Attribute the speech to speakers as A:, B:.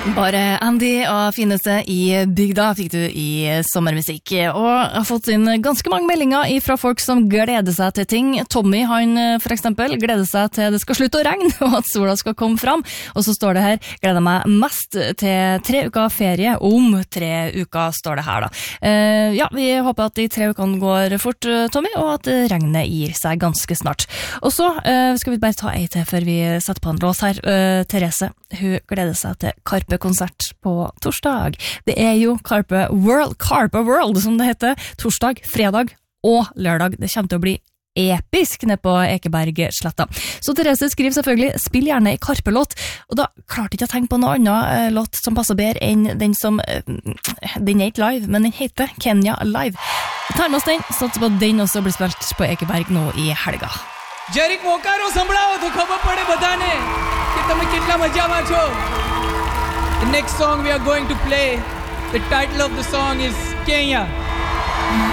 A: Bare Andy og fineste i bygda fikk du i sommermusikk. Og jeg har fått inn ganske mange meldinger fra folk som gleder seg til ting. Tommy, han for eksempel, gleder seg til det skal slutte å regne, og at sola skal komme fram. Og så står det her, gleder meg mest til 3 uker ferie. Om 3 uker står det her da. Ja, vi håper at de 3 ukene går fort, Tommy, og at regnet gir seg ganske snart. Og så skal vi bare ta ei til før vi setter på en lås her. Therese, hun gleder seg til Karpe-konsert på torsdag. Det jo Karpe World, som det heter. Torsdag, fredag og lørdag. Det kommer til å bli episk nede på Ekebergsletta. Så Therese skriver selvfølgelig, spill gjerne i Karpe-låt, og da klarte ikke å tenke på noe annet låt som passer bedre enn den som, den ikke live, men den heter Kenya Live. Vi tar med oss den, satser på at den også blir spilt på Ekeberg nå i helga.
B: जरीक मोकारो संभळाओ तो खबर पड़े बधाने कि તમે કેટલા મજામાં છો. The next song we are going to play, the title of the song is Kenya.